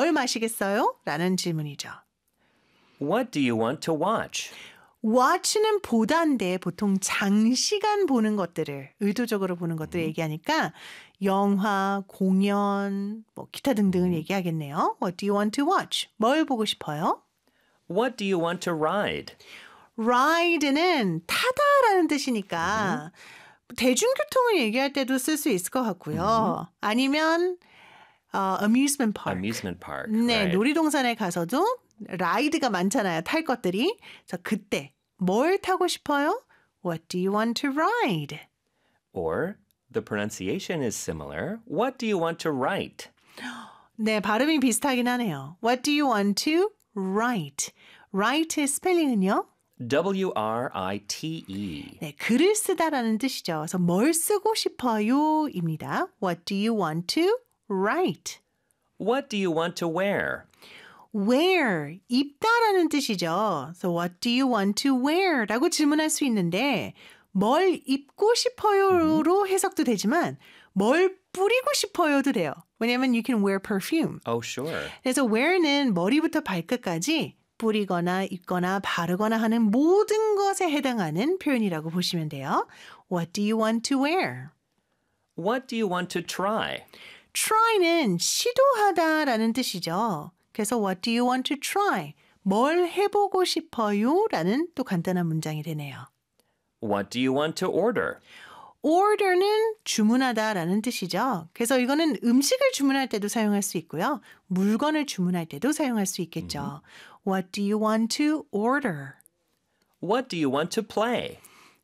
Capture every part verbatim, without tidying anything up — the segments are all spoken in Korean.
뭘 마시겠어요? 라는 질문이죠. What do you want to watch? watch는 보다인데 보통 장시간 보는 것들을 의도적으로 보는 것들을 음. 얘기하니까 영화, 공연, 뭐 기타 등등을 얘기하겠네요. What do you want to watch? 뭘 보고 싶어요? What do you want to ride? ride는 타다라는 뜻이니까 대중교통을 얘기할 때도 쓸 수 있을 것 같고요. 아니면 어, amusement park. Amusement park. 네, right. 놀이동산에 가서도 라이드가 많잖아요. 탈 것들이. 그래서 그때 뭘 타고 싶어요? What do you want to ride? Or the pronunciation is similar. What do you want to write? 네, 발음이 비슷하긴 하네요. What do you want to write? write의 스펠링은요? W R I T E. 네, 글을 쓰다라는 뜻이죠. 그래서 뭘 쓰고 싶어요? 입니다. What do you want to write? What do you want to wear? wear, 입다라는 뜻이죠. So what do you want to wear? 라고 질문할 수 있는데 뭘 입고 싶어요로 해석도 되지만 뭘 뿌리고 싶어요도 돼요. 왜냐하면 you can wear perfume. Oh, sure. 그래서 wear는 머리부터 발끝까지 뿌리거나 입거나 바르거나 하는 모든 것에 해당하는 표현이라고 보시면 돼요. What do you want to wear? What do you want to try? try는 시도하다라는 뜻이죠. 그래서 what do you want to try? 뭘 해보고 싶어요? 라는 또 간단한 문장이 되네요. What do you want to order? order는 주문하다라는 뜻이죠. 그래서 이거는 음식을 주문할 때도 사용할 수 있고요. 물건을 주문할 때도 사용할 수 있겠죠. What do you want to order? What do you want to play?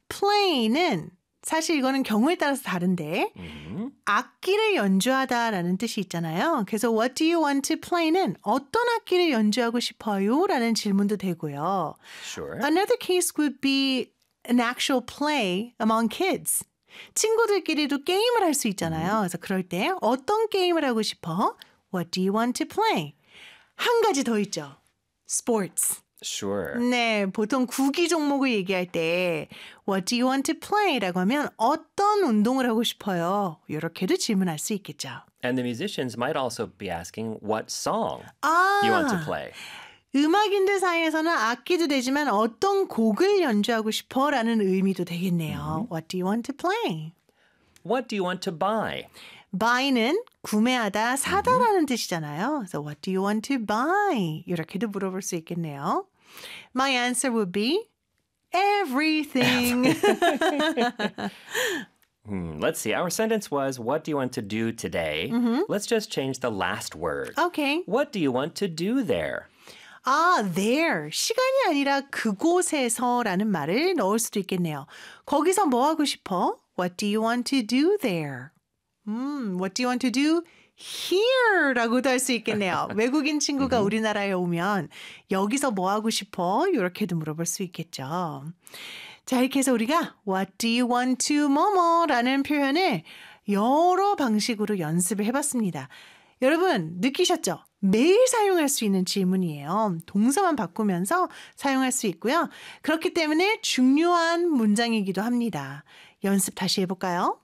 play는 사실 이거는 경우에 따라서 다른데 음. 악기를 연주하다라는 뜻이 있잖아요. 그래서 what do you want to play는 어떤 악기를 연주하고 싶어요? 라는 질문도 되고요. Sure. Another case would be an actual play among kids. 친구들끼리도 게임을 할 수 있잖아요. 그래서 그럴 때 어떤 게임을 하고 싶어? What do you want to play? 한 가지 더 있죠. sports. Sure. 네, 보통 구기 종목을 얘기할 때 What do you want to play? 라고 하면 어떤 운동을 하고 싶어요? 이렇게도 질문할 수 있겠죠. And the musicians might also be asking what song 아, you want to play. 음악인들 사이에서는 악기도 되지만 어떤 곡을 연주하고 싶어? 라는 의미도 되겠네요. What do you want to play? What do you want to buy? buy는 구매하다, 사다라는 뜻이잖아요. 그래서 what do you want to buy? 이렇게도 물어볼 수 있겠네요. My answer would be everything. Hmm, let's see. Our sentence was, what do you want to do today? Let's just change the last word. Okay. What do you want to do there? 아, there. 시간이 아니라 그곳에서라는 말을 넣을 수도 있겠네요. 거기서 뭐 하고 싶어? What do you want to do there? 음, what do you want to do here? 라고도 할 수 있겠네요. 외국인 친구가 우리나라에 오면 여기서 뭐 하고 싶어? 이렇게도 물어볼 수 있겠죠. 자, 이렇게 해서 우리가 what do you want to 뭐뭐 라는 표현을 여러 방식으로 연습을 해봤습니다. 여러분 느끼셨죠? 매일 사용할 수 있는 질문이에요. 동사만 바꾸면서 사용할 수 있고요. 그렇기 때문에 중요한 문장이기도 합니다. 연습 다시 해볼까요?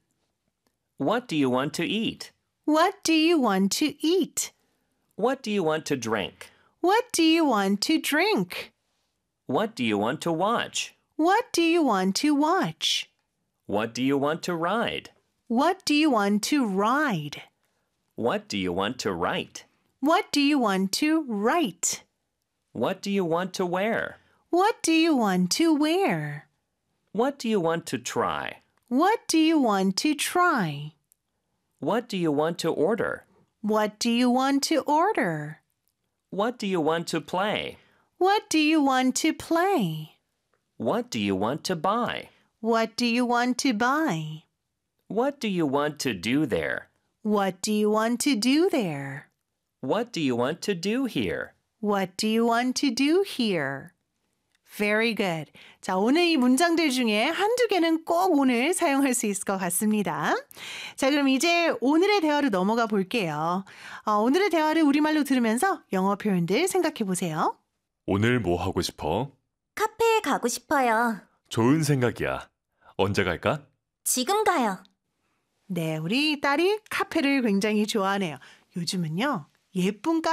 What do you want to eat? What do you want to eat? What do you want to drink? What do you want to drink? What do you want to watch? What do you want to watch? What do you want to ride? What do you want to ride? What do you want to write? What do you want to write? What do you want to wear? What do you want to wear? What do you want to try? What do you want to try? What do you want to order? What do you want to order? What do you want to play? What do you want to play? What do you want to buy? What do you want to buy? What do you want to do there? What do you want to do there? What do you want to do here? What do you want to do here? Very good. 자, 오늘 이 문장들 중에 한두 개는 꼭 오늘 사용할 수 있을 것 같습니다. 자, 그럼 이제 오늘의 대화로 넘어가 볼게요. 어, 오늘의 대화를 우리말로 들으면서 영어 표현들 생각해 보세요. 오늘 뭐 하고 싶어? 카페에 가고 싶어요. 좋은 생각이야. 언제 갈까? 지금 가요. 네, 우리 딸이 카페를 굉장히 좋아하네요. 요즘은요, 예쁜